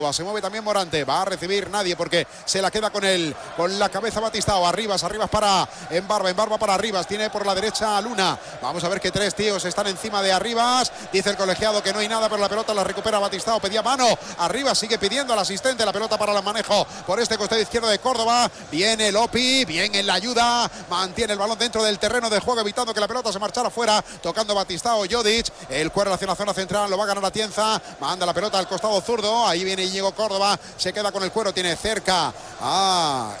Se mueve también Morante, va a recibir nadie porque se la queda con la cabeza Batistao. Arribas para Embarba para Arribas, tiene por la derecha a Luna. Vamos a ver que tres tíos están encima de Arribas. Dice el colegiado que no hay nada, pero la pelota la recupera Batistao. Pedía mano, Arribas sigue pidiendo al asistente la pelota para el manejo por este costado izquierdo de Córdoba. Viene Lopi, bien en la ayuda, mantiene el balón dentro del terreno de juego, evitando que la pelota se marchara fuera, tocando Batistao. Jodic, el cuero hacia la zona central, lo va a ganar Atienza, manda la pelota al costado zurdo, ahí viene Íñigo Córdoba, se queda con el cuero, tiene cerca a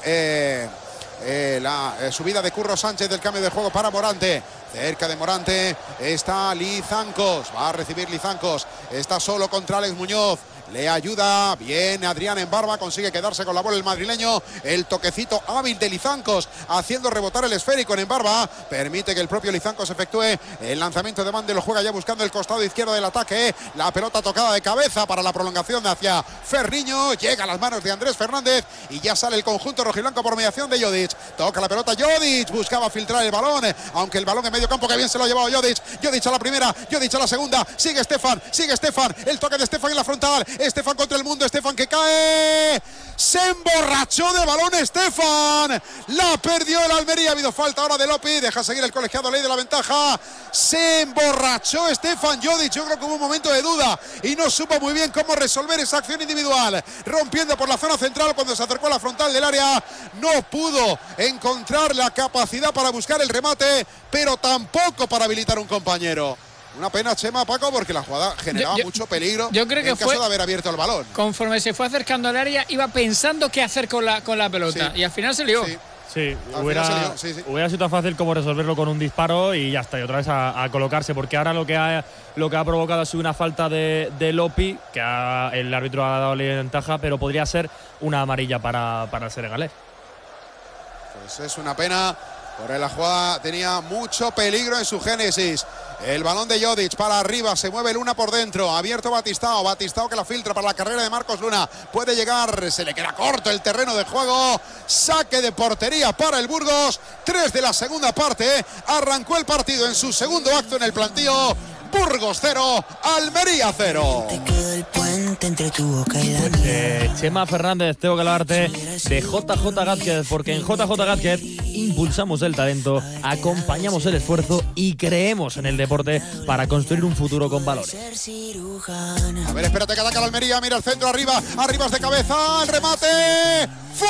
la subida de Curro Sánchez del cambio de juego para Morante. Cerca de Morante está Lizancos, va a recibir Lizancos, está solo contra Alex Muñoz. Le ayuda bien Adrián Embarba, consigue quedarse con la bola el madrileño. El toquecito hábil de Lizancos haciendo rebotar el esférico en Embarba. Permite que el propio Lizancos efectúe el lanzamiento de banda y lo juega ya buscando el costado izquierdo del ataque. La pelota tocada de cabeza para la prolongación hacia Ferriño. Llega a las manos de Andrés Fernández y ya sale el conjunto rojiblanco por mediación de Jodic. Toca la pelota Jodic, buscaba filtrar el balón, aunque el balón en medio campo que bien se lo ha llevado Jodic. Jodic a la primera, Jodic a la segunda. Sigue Estefan. El toque de Estefan en la frontal. Estefan contra el mundo, Estefan que cae, se emborrachó de balón Estefan, la perdió el Almería, ha habido falta ahora de Lopi, deja seguir el colegiado, ley de la ventaja, se emborrachó Estefan Jodic, yo creo que hubo un momento de duda y no supo muy bien cómo resolver esa acción individual, rompiendo por la zona central cuando se acercó a la frontal del área, no pudo encontrar la capacidad para buscar el remate, pero tampoco para habilitar un compañero. Una pena, Chema, Paco, porque la jugada generaba mucho peligro. Yo creo que en caso de haber abierto el balón. Conforme se fue acercando al área, iba pensando qué hacer con la pelota. Sí. Y al final se lió. Sí, hubiera sido tan fácil como resolverlo con un disparo y ya está. Y otra vez a colocarse, porque ahora lo que ha provocado ha sido una falta de Lopi, que el árbitro ha dado ventaja, pero podría ser una amarilla para el senegalés. Pues es una pena, porque la jugada tenía mucho peligro en su génesis. El balón de Jodic para arriba, se mueve Luna por dentro, abierto Batistao que la filtra para la carrera de Marcos Luna, puede llegar, se le queda corto el terreno de juego, saque de portería para el Burgos, 3 de la segunda parte, arrancó el partido en su segundo acto en el plantío, Burgos 0, Almería 0. Chema Fernández, tengo que hablarte de JJ Gázquez, porque en JJ Gázquez impulsamos el talento, acompañamos el esfuerzo y creemos en el deporte para construir un futuro con valores. A ver, espérate que ataca la Almería, mira el centro arriba, Arribas de cabeza, el remate,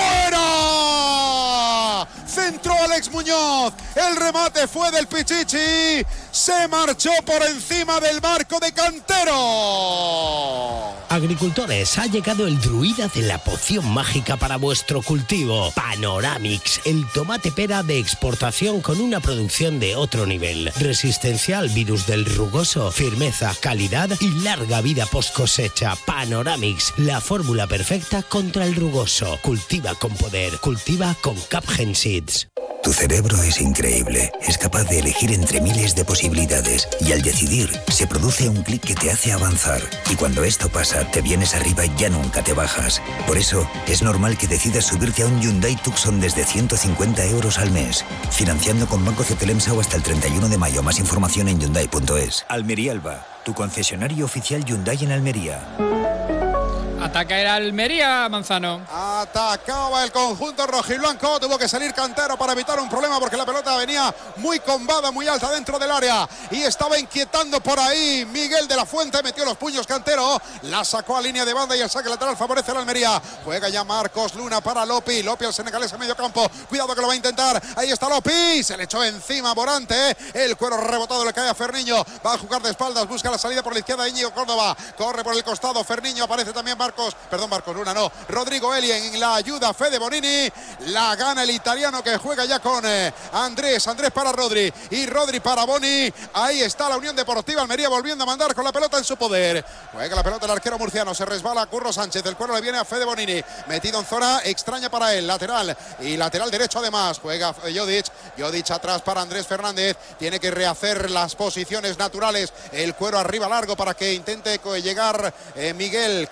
¡fuera! Centro Alex Muñoz, el remate fue del Pichichi, se marchó por encima del marco de Cantero. Agricultores, ha llegado el druida de la poción mágica para vuestro cultivo. Panoramix, el tomate pera de exportación con una producción de otro nivel. Resistencia al virus del rugoso, firmeza, calidad y larga vida post cosecha. Panoramix, la fórmula perfecta contra el rugoso. Cultiva con poder, cultiva con Capgen Seeds. Tu cerebro es increíble, es capaz de elegir entre miles de posibilidades y al decidir se produce un clic que te hace avanzar y cuando esto pasa te vienes arriba y ya nunca te bajas. Por eso es normal que decidas subirte a un Hyundai Tucson desde 150 € al mes, financiando con Banco Cetelemsa o hasta el 31 de mayo. Más información en Hyundai.es. Almería Alba, tu concesionario oficial Hyundai en Almería. Ataca el Almería, Manzano. Atacaba el conjunto rojiblanco. Tuvo que salir Cantero para evitar un problema porque la pelota venía muy combada, muy alta dentro del área. Y estaba inquietando por ahí Miguel de la Fuente. Metió los puños Cantero. La sacó a línea de banda y el saque lateral favorece al Almería. Juega ya Marcos Luna para Lopi. Lopi al senegalés a medio campo. Cuidado que lo va a intentar. Ahí está Lopi. Se le echó encima Morante. El cuero rebotado le cae a Ferniño. Va a jugar de espaldas. Busca la salida por la izquierda de Íñigo Córdoba. Corre por el costado. Ferniño. Aparece también Marcos Luna no, Rodrigo Eli en la ayuda, Fede Bonini, la gana el italiano que juega ya con Andrés para Rodri y Rodri para Boni, ahí está la Unión Deportiva Almería volviendo a mandar con la pelota en su poder, juega la pelota el arquero murciano, se resbala Curro Sánchez, el cuero le viene a Fede Bonini, metido en zona extraña para él, lateral y lateral derecho además, juega Jodic atrás para Andrés Fernández, tiene que rehacer las posiciones naturales, el cuero arriba largo para que intente llegar Miguel, cae Miguel,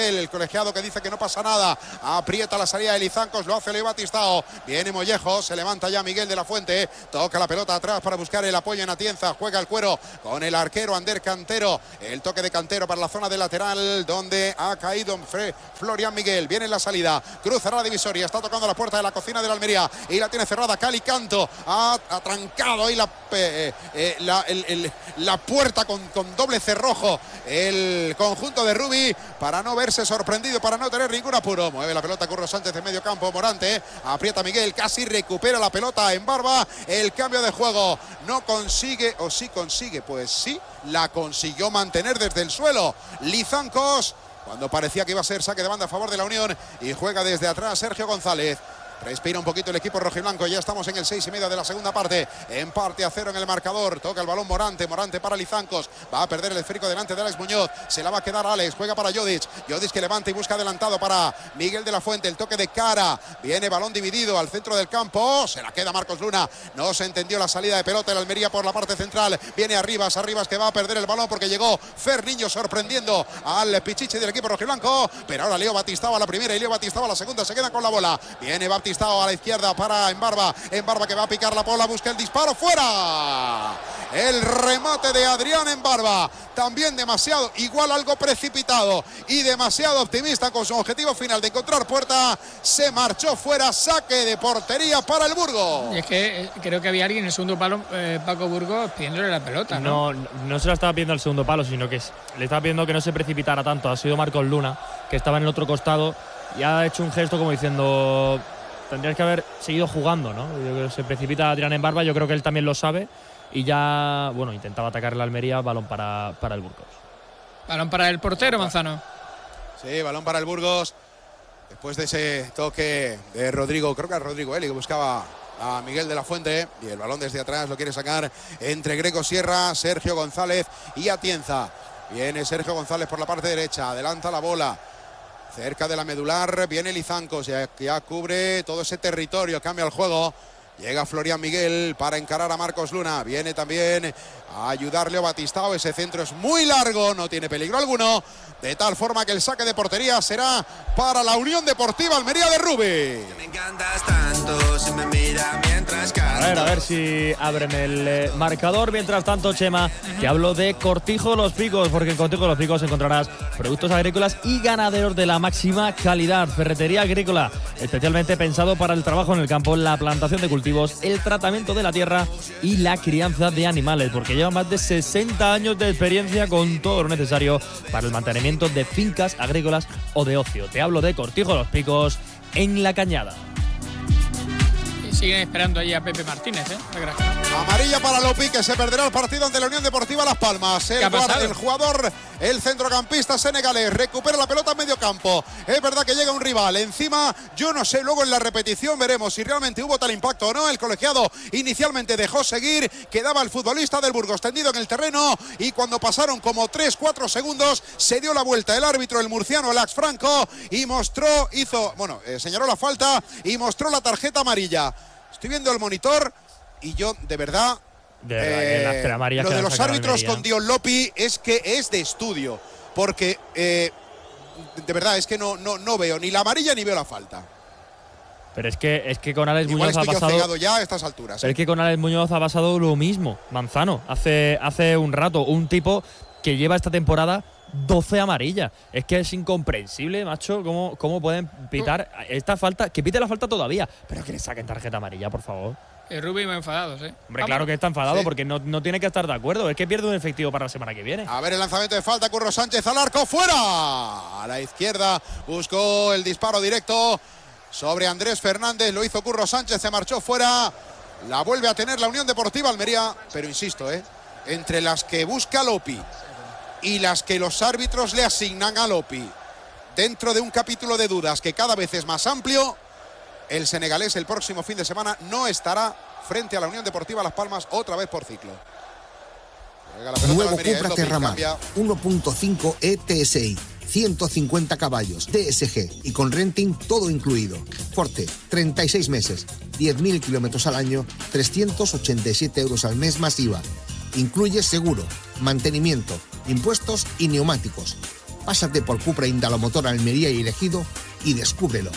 Miguel, el colegiado que dice que no pasa nada. Aprieta la salida de Lizancos, lo hace Leo Batistao. Viene Mollejo, se levanta ya Miguel de la Fuente. Toca la pelota atrás para buscar el apoyo en Atienza. Juega el cuero con el arquero Ander Cantero. El toque de Cantero para la zona de lateral donde ha caído Florian Miguel. Viene en la salida, cruzará la divisoria. Está tocando la puerta de la cocina de la Almería y la tiene cerrada Cali Canto. Ha trancado ahí la puerta con doble cerrojo el conjunto de Rubi para no verse sorprendido, para no tener ningún apuro. Mueve la pelota Curro Sánchez en medio campo. Morante aprieta Miguel, casi recupera la pelota en Barba. El cambio de juego no consigue, o sí consigue, pues sí, la consiguió mantener desde el suelo Lizancos cuando parecía que iba a ser saque de banda a favor de la Unión, y juega desde atrás Sergio González. Respira un poquito el equipo rojiblanco. Ya estamos en el 6:30 de la segunda parte. Empate a 0 en el marcador. Toca el balón Morante para Lizancos. Va a perder el esférico delante de Alex Muñoz. Se la va a quedar Alex. Juega para Jodic. Jodic que levanta y busca adelantado para Miguel de la Fuente. El toque de cara. Viene balón dividido al centro del campo. Se la queda Marcos Luna. No se entendió la salida de pelota en Almería por la parte central. Viene Arribas que va a perder el balón porque llegó Fer Niño sorprendiendo al pichichi del equipo rojiblanco. Pero ahora Leo Batistao a la primera y Leo Batistao a la segunda. Se queda con la bola. Viene Batistao a la izquierda para Embarba que va a picar la bola, busca el disparo, fuera. El remate de Adrián Embarba, también demasiado, igual algo precipitado y demasiado optimista con su objetivo final de encontrar puerta. Se marchó fuera, saque de portería para el Burgos. Y es que creo que había alguien en el segundo palo, Paco Burgos, pidiéndole la pelota, ¿no? No se la estaba pidiendo al segundo palo, sino que le estaba pidiendo que no se precipitara tanto. Ha sido Marcos Luna, que estaba en el otro costado, y ha hecho un gesto como diciendo: tendrías que haber seguido jugando, ¿no? Yo creo que se precipita Adrián Embarba, yo creo que él también lo sabe, y ya, bueno, intentaba atacar la Almería. Balón para el Burgos. Balón para el portero, Manzano. Sí, balón para el Burgos. Después de ese toque de Rodrigo, creo que era Rodrigo Eli, que buscaba a Miguel de la Fuente, y el balón desde atrás lo quiere sacar entre Greco Sierra, Sergio González y Atienza. Viene Sergio González por la parte derecha, adelanta la bola. Cerca de la medular viene Lizancos, ya cubre todo ese territorio, cambia el juego. Llega Florian Miguel para encarar a Marcos Luna. Viene también a ayudar Leo Batistao. Ese centro es muy largo, no tiene peligro alguno. De tal forma que el saque de portería será para la Unión Deportiva Almería de Rubi. Me encantas tanto, se me mira mientras canto. A ver si abren el marcador. Mientras tanto, Chema, te hablo de Cortijo Los Picos, porque en Cortijo Los Picos encontrarás productos agrícolas y ganaderos de la máxima calidad. Ferretería agrícola, especialmente pensado para el trabajo en el campo, la plantación de cultivos, el tratamiento de la tierra y la crianza de animales, porque lleva más de 60 años de experiencia con todo lo necesario para el mantenimiento de fincas agrícolas o de ocio. Te hablo de Cortijo Los Picos en La Cañada. Y siguen esperando ahí a Pepe Martínez, Amarilla para Lopi, que se perderá el partido ante la Unión Deportiva Las Palmas. El jugador, el centrocampista senegalés, recupera la pelota en medio campo. Es verdad que llega un rival encima. Yo no sé, luego en la repetición veremos si realmente hubo tal impacto o no. El colegiado inicialmente dejó seguir. Quedaba el futbolista del Burgos tendido en el terreno, y cuando pasaron como 3-4 segundos se dio la vuelta el árbitro, el murciano, el Ax Franco, y señaló la falta y mostró la tarjeta amarilla. Estoy viendo el monitor y yo, de verdad, lo de los árbitros con Dion Lopi es que es de estudio, porque de verdad es que no veo ni la amarilla ni veo la falta. Pero es que con Alex Igual Muñoz ha pasado cegado ya a estas alturas. Pero es que con Alex Muñoz ha pasado lo mismo, Manzano, hace un rato, un tipo que lleva esta temporada 12 amarillas. Es que es incomprensible, macho, cómo pueden pitar esta falta, que pite la falta todavía, pero que le saquen tarjeta amarilla, por favor. Rubí me enfadados, Hombre, claro que está enfadado, porque no tiene que estar de acuerdo. Es que pierde un efectivo para la semana que viene. A ver el lanzamiento de falta, Curro Sánchez al arco, fuera. A la izquierda buscó el disparo directo sobre Andrés Fernández, lo hizo Curro Sánchez, se marchó fuera. La vuelve a tener la Unión Deportiva Almería, pero insisto, entre las que busca Lopi y las que los árbitros le asignan a Lopi, dentro de un capítulo de dudas que cada vez es más amplio, el senegalés el próximo fin de semana no estará frente a la Unión Deportiva Las Palmas otra vez por ciclo. Nuevo Cupra Terramar, 1.5 ETSI, 150 caballos, DSG y con renting todo incluido. Forte, 36 meses, 10.000 kilómetros al año, 387 euros al mes más IVA. Incluye seguro, mantenimiento, impuestos y neumáticos. Pásate por Cupra Indalomotor Almería y Ejido y descúbrelo.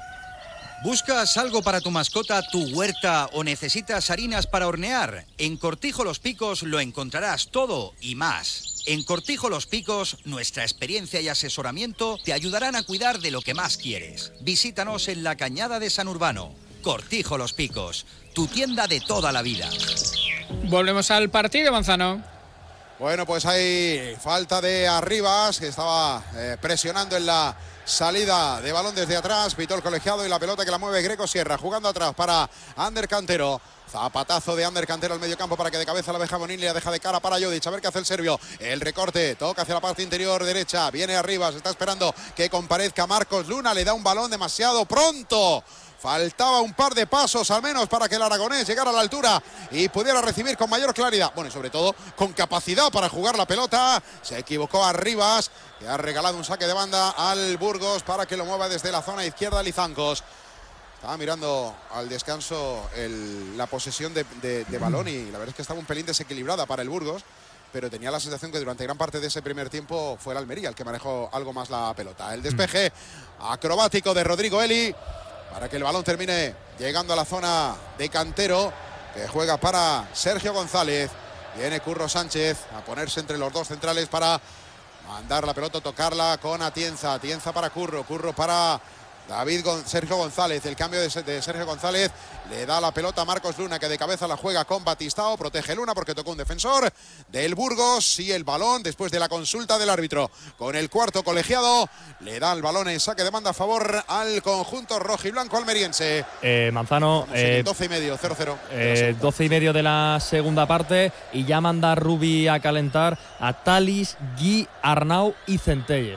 ¿Buscas algo para tu mascota, tu huerta o necesitas harinas para hornear? En Cortijo Los Picos lo encontrarás todo y más. En Cortijo Los Picos, nuestra experiencia y asesoramiento te ayudarán a cuidar de lo que más quieres. Visítanos en la Cañada de San Urbano. Cortijo Los Picos, tu tienda de toda la vida. Volvemos al partido, Manzano. Bueno, pues hay falta de Arribas, que estaba presionando en la salida de balón desde atrás. Pitó el colegiado y la pelota que la mueve Greco Sierra, jugando atrás para Ander Cantero. Zapatazo de Ander Cantero al medio campo para que de cabeza la deja Bonini, la deja de cara para Jodic. A ver qué hace el serbio. El recorte, toca hacia la parte interior derecha. Viene Arribas, está esperando que comparezca Marcos Luna. Le da un balón demasiado pronto. Faltaba un par de pasos al menos para que el aragonés llegara a la altura y pudiera recibir con mayor claridad. Bueno, y sobre todo con capacidad para jugar la pelota. Se equivocó Arribas, que ha regalado un saque de banda al Burgos para que lo mueva desde la zona izquierda Lizancos. Estaba mirando al descanso la posesión de balón y la verdad es que estaba un pelín desequilibrada para el Burgos, pero tenía la sensación que durante gran parte de ese primer tiempo fue el Almería el que manejó algo más la pelota. El despeje acrobático de Rodrigo Eli para que el balón termine llegando a la zona de Cantero, que juega para Sergio González. Viene Curro Sánchez a ponerse entre los dos centrales para mandar la pelota, tocarla con Atienza. Atienza para Curro, Curro para Sergio González. El cambio de Sergio González le da la pelota a Marcos Luna, que de cabeza la juega con Batistao. Protege Luna porque tocó un defensor del Burgos. Y el balón, después de la consulta del árbitro con el cuarto colegiado, le da el balón en saque de banda a favor al conjunto rojiblanco almeriense. Manzano, 12 y medio, 0-0. 12 y medio de la segunda parte y ya manda Rubi a calentar a Talis, Gui, Arnau y Centelles.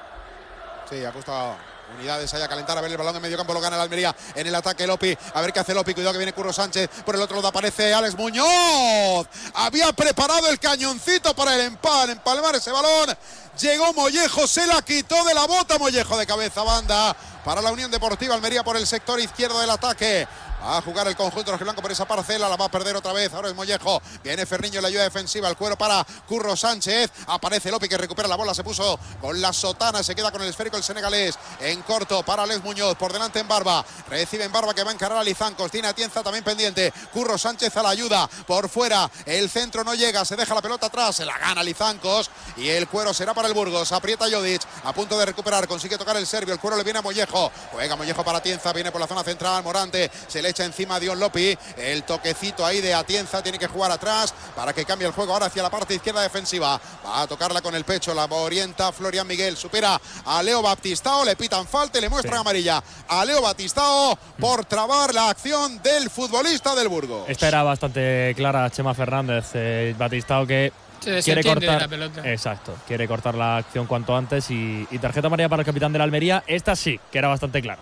Sí, ha puesto unidades ahí a calentar. A ver, el balón de medio campo lo gana el Almería en el ataque Lopi. A ver qué hace Lopi. Cuidado que viene Curro Sánchez. Por el otro lado aparece Alex Muñoz. Había preparado el cañoncito para el empalmar ese balón. Llegó Mollejo, se la quitó de la bota. Mollejo de cabeza, banda para la Unión Deportiva Almería por el sector izquierdo del ataque. Va a jugar el conjunto rojiblanco por esa parcela, la va a perder otra vez. Ahora es Mollejo, viene Ferniño en la ayuda defensiva, el cuero para Curro Sánchez. Aparece Lopi que recupera la bola, se puso con la sotana, se queda con el esférico el senegalés. En corto para Alex Muñoz, por delante en Barba. Recibe en Barba que va a encarar a Lizancos. Tiene Atienza también pendiente. Curro Sánchez a la ayuda, por fuera. El centro no llega, se deja la pelota atrás, se la gana Lizancos. Y el cuero será para el Burgos. Aprieta Jodic, a punto de recuperar, consigue tocar el serbio. El cuero le viene a Mollejo. Juega Mollejo para Atienza, viene por la zona central. Morante se le echa encima a Dion Lopi. El toquecito ahí de Atienza, tiene que jugar atrás para que cambie el juego ahora hacia la parte izquierda defensiva. Va a tocarla con el pecho, la orienta Florian Miguel, supera a Leo Baptistao, le pitan falta y le muestran amarilla a Leo Baptistao por trabar la acción del futbolista del Burgos. Esta era bastante clara, Chema Fernández. Baptistao que quiere cortar la pelota. Exacto, quiere cortar la acción cuanto antes y tarjeta amarilla para el capitán de la Almería. Esta sí, que era bastante clara.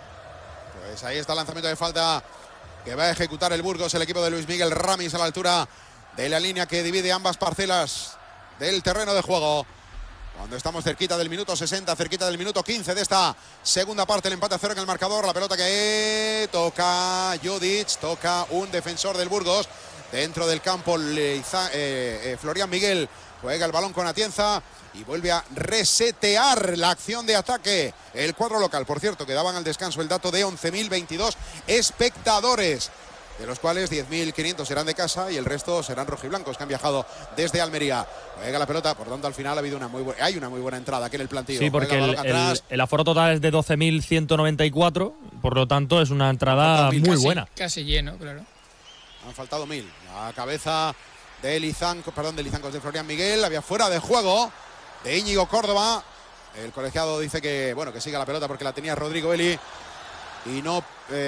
Pues ahí está el lanzamiento de falta que va a ejecutar el Burgos, el equipo de Luis Miguel Ramis a la altura de la línea que divide ambas parcelas del terreno de juego. Cuando estamos cerquita del minuto 60, cerquita del minuto 15 de esta segunda parte, el empate a 0 en el marcador. La pelota que toca Jodic, toca un defensor del Burgos. Dentro del campo, Florian Miguel juega el balón con Atienza y vuelve a resetear la acción de ataque. El cuadro local, por cierto, que daban al descanso el dato de 11.022 espectadores, de los cuales 10.500 serán de casa y el resto serán rojiblancos que han viajado desde Almería. Juega la pelota, por tanto al final ha habido hay una muy buena entrada aquí en el plantillo. Sí, porque el aforo total es de 12.194, por lo tanto es una entrada muy buena. Casi lleno, claro. Han faltado 1.000. La cabeza de Lizancos, de Florian Miguel, había fuera de juego de Íñigo Córdoba. El colegiado dice que que siga la pelota porque la tenía Rodrigo Eli y no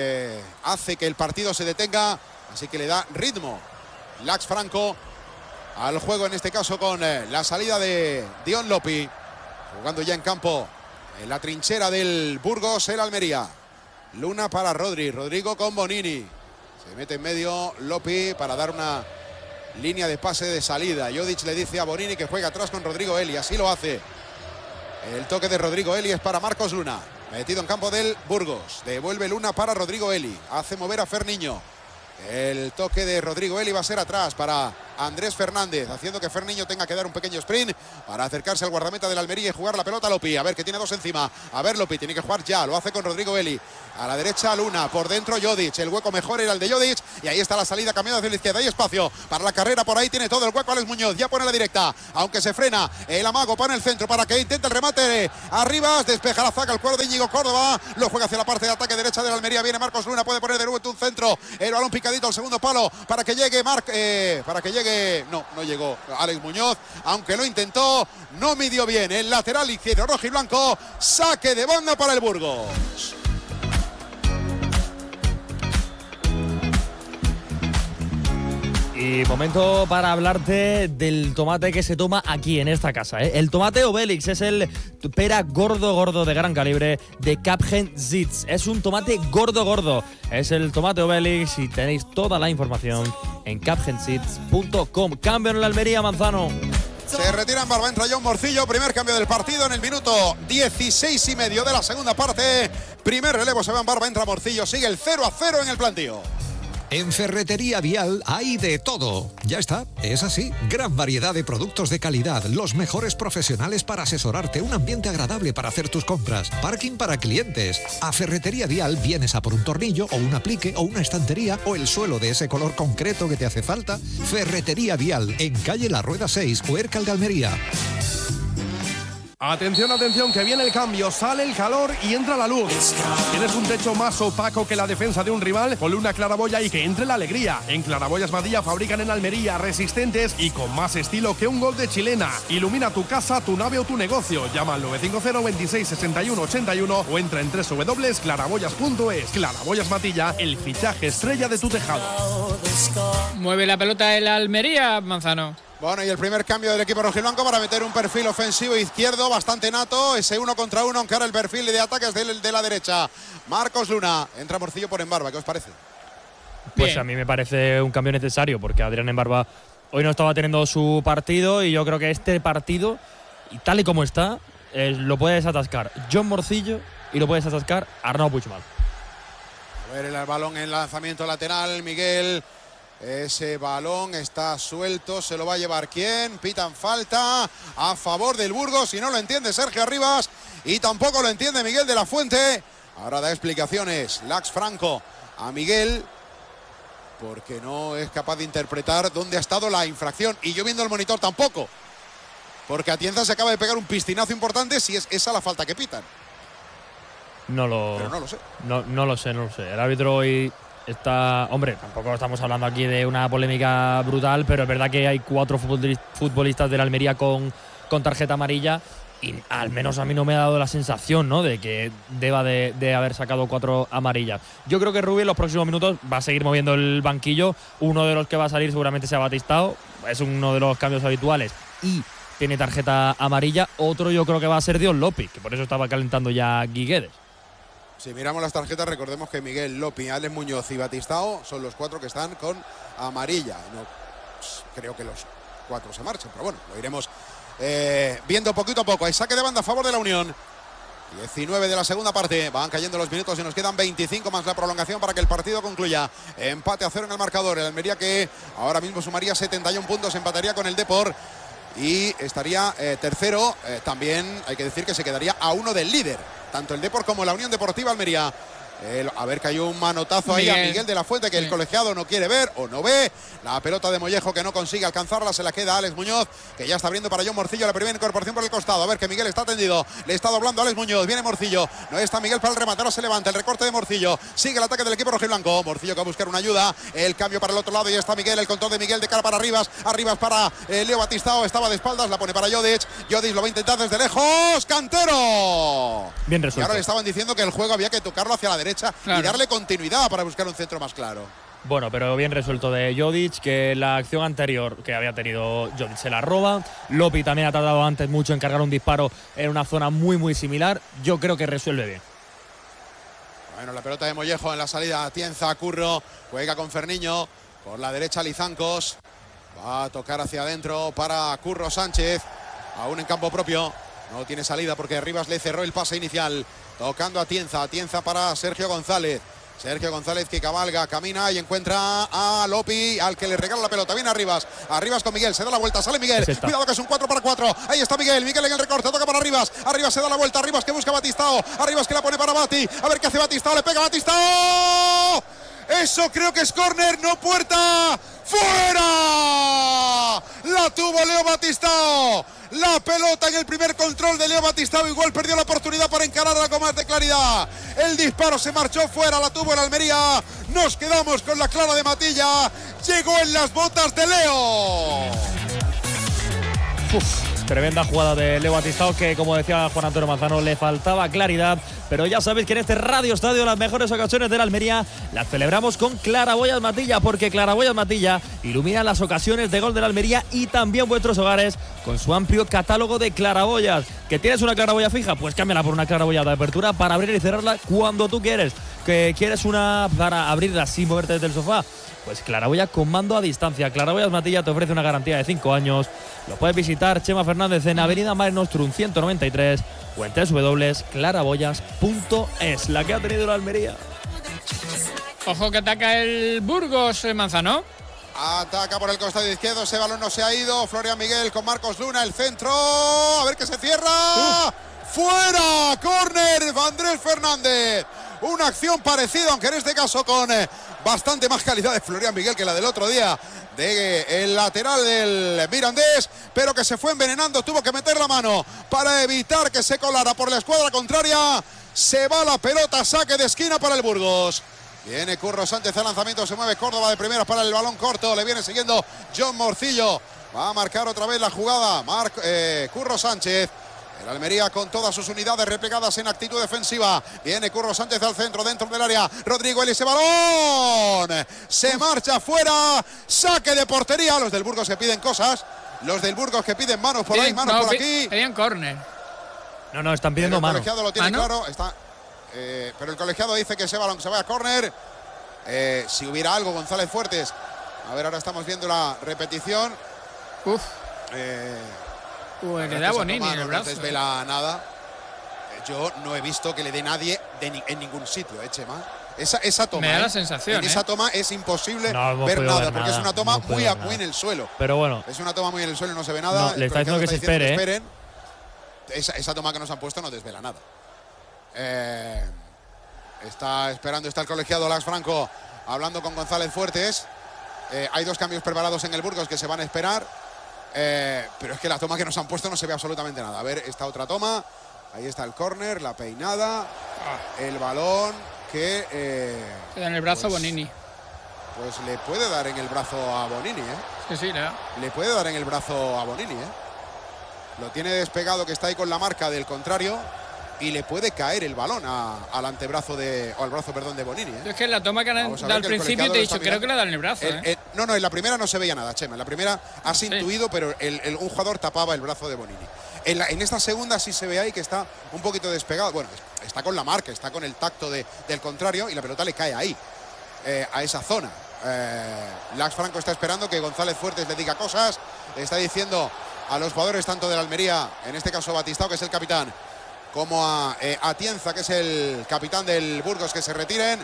hace que el partido se detenga, así que le da ritmo Lax Franco al juego, en este caso con la salida de Dion Lopi, jugando ya en campo en la trinchera del Burgos, el Almería. Luna para Rodrigo con Bonini, se mete en medio Lopi para dar una línea de pase de salida. Jodic le dice a Bonini que juega atrás con Rodrigo Eli, así lo hace. El toque de Rodrigo Eli es para Marcos Luna, metido en campo del Burgos. Devuelve Luna para Rodrigo Eli, hace mover a Ferniño. El toque de Rodrigo Eli va a ser atrás para Andrés Fernández, haciendo que Ferniño tenga que dar un pequeño sprint para acercarse al guardameta del Almería y jugar la pelota a Lopi. A ver, que tiene dos encima. A ver, Lopi tiene que jugar ya, lo hace con Rodrigo Eli. A la derecha Luna, por dentro Jodic. El hueco mejor era el de Jodic y ahí está la salida cambiada hacia la izquierda. Hay espacio para la carrera, por ahí tiene todo el hueco Alex Muñoz. Ya pone la directa, aunque se frena. El amago pone el centro para que intente el remate. Arriba, despeja la zaga el cuadro de Íñigo Córdoba. Lo juega hacia la parte de ataque derecha del Almería. Viene Marcos Luna, puede poner de nuevo un centro. El balón picadito al segundo palo para que llegue no llegó Alex Muñoz, aunque lo intentó, no midió bien. El lateral izquierdo rojo y blanco, saque de banda para el Burgos. Y momento para hablarte del tomate que se toma aquí en esta casa, ¿eh? El tomate Obelix es el pera gordo de gran calibre de Capgen Seeds. Es un tomate gordo. Es el tomate Obelix y tenéis toda la información en capgenseeds.com. Cambio en la Almería, Manzano. Se retira en Barba, entra John Morcillo. Primer cambio del partido en el minuto 16,5 de la segunda parte. Primer relevo se va en Barba, entra Morcillo. Sigue el 0-0 en el plantío. En Ferretería Vial hay de todo. Ya está, es así. Gran variedad de productos de calidad, los mejores profesionales para asesorarte, un ambiente agradable para hacer tus compras, parking para clientes. A Ferretería Vial vienes a por un tornillo o un aplique o una estantería o el suelo de ese color concreto que te hace falta. Ferretería Vial, en calle La Rueda 6, Huércal de Almería. Atención, atención, que viene el cambio, sale el calor y entra la luz. ¿Tienes un techo más opaco que la defensa de un rival? Ponle una claraboya y que entre la alegría. En Claraboyas Madilla fabrican en Almería, resistentes y con más estilo que un gol de chilena. Ilumina tu casa, tu nave o tu negocio. Llama al 950 26 61 81 o entra en www.claraboyas.es. Claraboyas Madilla, el fichaje estrella de tu tejado. Mueve la pelota el Almería, Manzano. Bueno, y el primer cambio del equipo rojiblanco para meter un perfil ofensivo izquierdo bastante nato. Ese 1 contra 1, aunque ahora el perfil de ataques de la derecha. Marcos Luna, entra Morcillo por Embarba. ¿Qué os parece? Pues Bien. a mí me parece un cambio necesario porque Adrián Embarba hoy no estaba teniendo su partido y yo creo que este partido, y tal y como está, lo puede desatascar John Morcillo y lo puede desatascar Arnau Puigmal. A ver el balón en lanzamiento lateral, Miguel. Ese balón está suelto, se lo va a llevar ¿quién? Pitan falta a favor del Burgos y no lo entiende Sergio Arribas y tampoco lo entiende Miguel de la Fuente. Ahora da explicaciones Lax Franco a Miguel porque no es capaz de interpretar dónde ha estado la infracción y yo viendo el monitor tampoco, porque Atienza se acaba de pegar un pistinazo importante si es esa la falta que pitan. Pero no lo sé. No lo sé. El árbitro hoy está… Hombre, tampoco estamos hablando aquí de una polémica brutal, pero es verdad que hay 4 futbolistas de la Almería con tarjeta amarilla y al menos a mí no me ha dado la sensación, ¿no?, de que deba de haber sacado 4 amarillas. Yo creo que Rubí en los próximos minutos va a seguir moviendo el banquillo. Uno de los que va a salir seguramente sea Batistao. Es uno de los cambios habituales y tiene tarjeta amarilla. Otro yo creo que va a ser Dion Lopi, que por eso estaba calentando ya Guiguedes. Si miramos las tarjetas, recordemos que Miguel, Lopi, Alex Muñoz y Batistao son los 4 que están con amarilla. No creo que los 4 se marchen, pero bueno, lo iremos viendo poquito a poco. Hay saque de banda a favor de la Unión. 19 de la segunda parte. Van cayendo los minutos y nos quedan 25 más la prolongación para que el partido concluya. Empate a 0 en el marcador. El Almería, que ahora mismo sumaría 71 puntos, empataría con el Depor y estaría tercero. También hay que decir que se quedaría a 1 del líder, tanto el Depor como la Unión Deportiva Almería. A ver, que hay un manotazo ahí a Miguel de la Fuente que el colegiado no quiere ver o no ve. La pelota de Mollejo que no consigue alcanzarla, se la queda a Alex Muñoz, que ya está abriendo para John Morcillo. La primera incorporación por el costado. A ver, que Miguel está tendido, le está doblando a Alex Muñoz. Viene Morcillo, no está Miguel para el remate, ahora se levanta el recorte de Morcillo. Sigue el ataque del equipo rojiblanco. Morcillo que va a buscar una ayuda. El cambio para el otro lado y está Miguel, el control de Miguel de cara para Arribas. Arribas para Leo Batistao, estaba de espaldas, la pone para Jodic. Jodic lo va a intentar desde lejos. ¡Cantero! Bien resuelto. Y ahora le estaban diciendo que el juego había que tocarlo hacia la derecha, claro, y darle continuidad para buscar un centro más claro. Bueno, pero bien resuelto de Jodic, que la acción anterior que había tenido Jodic se la roba. Lopi también ha tardado antes mucho en cargar un disparo en una zona muy similar. Yo creo que resuelve bien. Bueno, la pelota de Mollejo en la salida. Atienza, Curro, juega con Ferniño. Por la derecha Lizancos. Va a tocar hacia adentro para Curro Sánchez. Aún en campo propio. No tiene salida porque Rivas le cerró el pase inicial. Tocando a Atienza. Atienza para Sergio González. Sergio González que cabalga, camina y encuentra a Lopi, al que le regala la pelota. Viene Arribas con Miguel, se da la vuelta, sale Miguel. Cuidado que es un 4-4. Ahí está Miguel en el recorte, toca para Arribas. Arribas se da la vuelta, Arribas que busca a Batistao. Arribas que la pone para Bati. A ver qué hace Batistao, le pega a Batistao. Eso creo que es córner, no puerta. ¡Fuera! La tuvo Leo Batistao. La pelota en el primer control de Leo Batistao. Igual perdió la oportunidad para encararla con más de claridad. El disparo se marchó fuera, la tuvo el Almería. Nos quedamos con la clara de Matilla. Llegó en las botas de Leo. Tremenda jugada de Leo Batistao que, como decía Juan Antonio Manzano, le faltaba claridad. Pero ya sabéis que en este Radio Estadio las mejores ocasiones de la Almería las celebramos con Claraboyas Matilla, porque Claraboyas Matilla ilumina las ocasiones de gol de la Almería y también vuestros hogares con su amplio catálogo de claraboyas. ¿Que tienes una claraboya fija? Pues cámbiala por una claraboya de apertura para abrir y cerrarla cuando tú quieres. ¿Que quieres una para abrirla sin moverte desde el sofá? Pues claraboya con mando a distancia. Claraboyas Matilla te ofrece una garantía de 5 años. Lo puedes visitar Chema Fernández en Avenida Mare Nostrum 193 o en www.claraboyas.es. La que ha tenido la Almería. Ojo que ataca el Burgos, Manzano. Ataca por el costado izquierdo, ese balón no se ha ido. Florian Miguel con Marcos Luna, el centro. A ver que se cierra. ¡Fuera! ¡Córner! Andrés Fernández. Una acción parecida, aunque en este caso con bastante más calidad de Florian Miguel que la del otro día del lateral del Mirandés, pero que se fue envenenando, tuvo que meter la mano para evitar que se colara por la escuadra contraria. Se va la pelota, saque de esquina para el Burgos. Viene Curro Sánchez al lanzamiento, se mueve Córdoba de primeras para el balón corto, le viene siguiendo John Morcillo. Va a marcar otra vez la jugada Curro Sánchez. El Almería con todas sus unidades replegadas en actitud defensiva. Viene Curro Sánchez al centro, dentro del área. Rodrigo Eli, ese balón se marcha fuera. Saque de portería. Los del Burgos que piden cosas. Los del Burgos que piden manos por ahí, manos por aquí. Pedían córner. No, están pidiendo manos. El colegiado lo tiene claro. Pero el colegiado dice que ese balón se va a córner. Si hubiera algo, González Fuertes. A ver, ahora estamos viendo la repetición. Le da Bonini en el brazo. No desvela nada. Yo no he visto que le dé nadie en ningún sitio, Chema. Esa toma. Me da la sensación. En esa toma es imposible ver nada, porque es una toma muy en el suelo. Pero bueno. Es una toma muy en el suelo y no se ve nada. Le está diciendo que se espere. Esa toma que nos han puesto no desvela nada. Está esperando, está el colegiado Lax Franco hablando con González Fuertes. Hay 2 cambios preparados en el Burgos que se van a esperar. Pero es que la toma que nos han puesto no se ve absolutamente nada. A ver, esta otra toma. Ahí está el córner, la peinada. El balón que le da en el brazo a Bonini. Pues le puede dar en el brazo a Bonini, Sí, le da. Le puede dar en el brazo a Bonini, Lo tiene despegado, que está ahí con la marca del contrario. Y le puede caer el balón al antebrazo al brazo de Bonini. Es que en la toma que han dado al principio te he dicho, creo que le da en el brazo. No, en la primera no se veía nada, Chema. En la primera has intuido, pero un jugador tapaba el brazo de Bonini. En esta segunda sí se ve ahí que está un poquito despegado. Bueno, está con la marca, está con el tacto del contrario y la pelota le cae ahí, a esa zona. Lax Franco está esperando que González Fuertes le diga cosas. Le está diciendo a los jugadores tanto de la Almería, en este caso Batistao, que es el capitán, como a Atienza, que es el capitán del Burgos, que se retiren.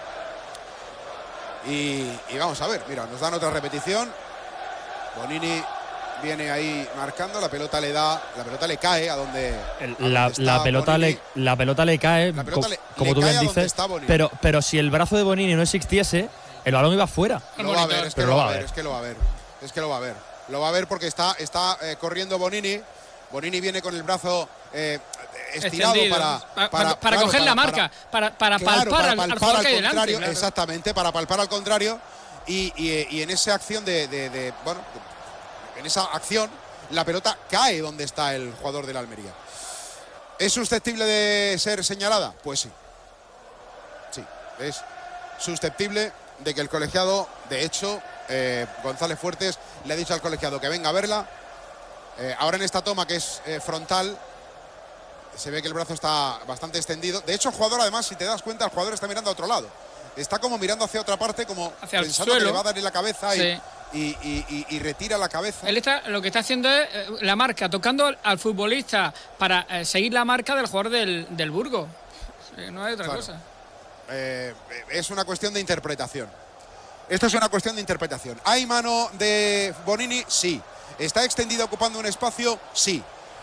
Y vamos a ver, mira, nos dan otra repetición. Bonini viene ahí marcando, la pelota le cae a donde la pelota le cae, como tú bien dices, pero si el brazo de Bonini no existiese, el balón iba fuera. Lo va a ver, es que lo va a ver. Lo va a ver porque está corriendo Bonini. Bonini viene con el brazo estirado para coger la marca, para palpar al jugador que hay delante. Claro. Exactamente, para palpar al contrario. Y en esa acción en esa acción, la pelota cae donde está el jugador de la Almería. ¿Es susceptible de ser señalada? Pues sí. Sí, es susceptible de que el colegiado, de hecho, González Fuertes le ha dicho al colegiado que venga a verla. Ahora en esta toma que es frontal, se ve que el brazo está bastante extendido. De hecho, el jugador, además, si te das cuenta, el jugador está mirando a otro lado. Está como mirando hacia otra parte, como hacia pensando el suelo, que le va a dar en la cabeza y retira la cabeza. Él lo que está haciendo es la marca, tocando al futbolista para seguir la marca del jugador del Burgos. No hay otra cosa. es una cuestión de interpretación. Esto es una cuestión de interpretación. ¿Hay mano de Bonini? Sí. ¿Está extendido ocupando un espacio? Sí.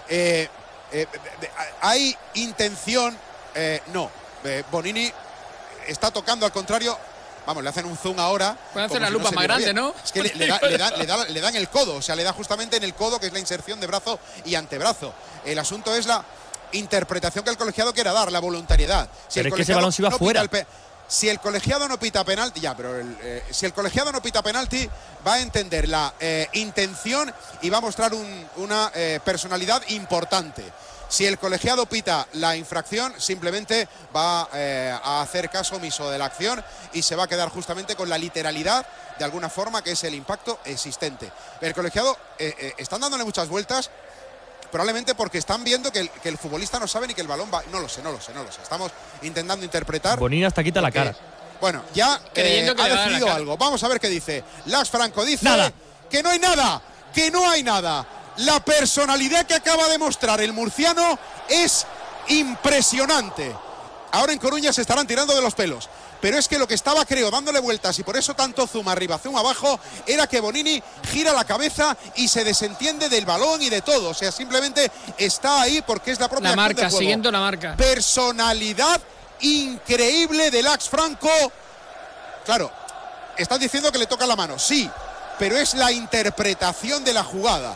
¿Hay intención? No. Bonini está tocando, al contrario. Vamos, le hacen un zoom ahora. Pueden hacer la lupa más grande, ¿no? Es que le da en el codo, o sea, le da justamente en el codo, que es la inserción de brazo y antebrazo. El asunto es la interpretación que el colegiado quiera dar, la voluntariedad. Pero es que ese balón se iba fuera. Si el colegiado no pita penalti, si el colegiado no pita penalti, va a entender la intención y va a mostrar una personalidad importante. Si el colegiado pita la infracción, simplemente va a hacer caso omiso de la acción y se va a quedar justamente con la literalidad, de alguna forma, que es el impacto existente. El colegiado están dándole muchas vueltas, probablemente porque están viendo que el futbolista no sabe ni que el balón va. No lo sé. Estamos intentando interpretar. Bonini hasta quita la cara. Bueno, ya ha decidido algo. Vamos a ver qué dice. Lax Franco dice que no hay nada, que no hay nada. La personalidad que acaba de mostrar el murciano es impresionante. Ahora en Coruña se estarán tirando de los pelos. Pero es que lo que estaba, creo, dándole vueltas, y por eso tanto zoom arriba, zoom abajo, era que Bonini gira la cabeza y se desentiende del balón y de todo. O sea, simplemente está ahí porque es la propia la marca, de juego. siguiendo la marca. Personalidad increíble de Lax Franco. Claro, están diciendo que le toca la mano, sí, pero es la interpretación de la jugada.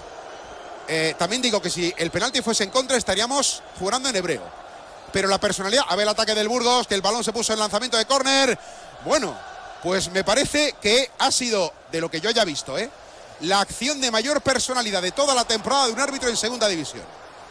También digo que si el penalti fuese en contra, estaríamos jugando en hebreo. Pero la personalidad, a ver el ataque del Burgos, que el balón se puso en lanzamiento de córner. Bueno, pues me parece que ha sido, de lo que yo haya visto, la acción de mayor personalidad de toda la temporada de un árbitro en segunda división.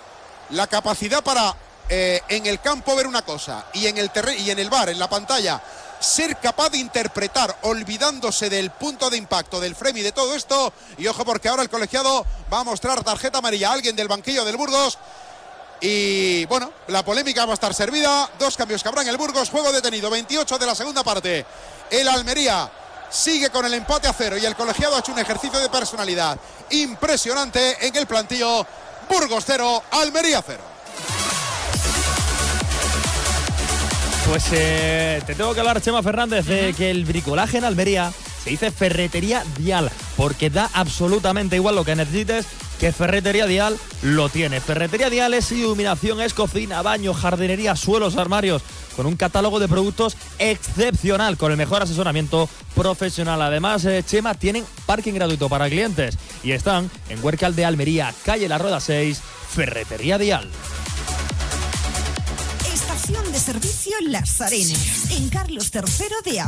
La capacidad para en el campo ver una cosa y en el VAR, en la pantalla, ser capaz de interpretar, olvidándose del punto de impacto, del frame y de todo esto. Y ojo, porque ahora el colegiado va a mostrar tarjeta amarilla a alguien del banquillo del Burgos. Y bueno, la polémica va a estar servida. 2 cambios que habrá en el Burgos. Juego detenido, 28 de la segunda parte. El Almería sigue con el empate a 0 y el colegiado ha hecho un ejercicio de personalidad impresionante en el plantillo. Burgos 0, Almería 0. Pues te tengo que hablar, Chema Fernández, de que el bricolaje en Almería se dice Ferretería Dial, porque da absolutamente igual lo que necesites, que Ferretería Dial lo tiene. Ferretería Dial es iluminación, es cocina, baño, jardinería, suelos, armarios, con un catálogo de productos excepcional, con el mejor asesoramiento profesional. Además, Chema, tienen parking gratuito para clientes y están en Huércal de Almería, calle La Rueda 6, Ferretería Dial. Estación de servicio Las Arenas, en Carlos III de Ávila.